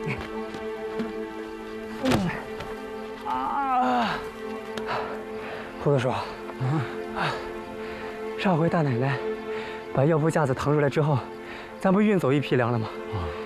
胡子叔，上回大奶奶把药铺架子腾出来之后，咱不运走一批粮了吗？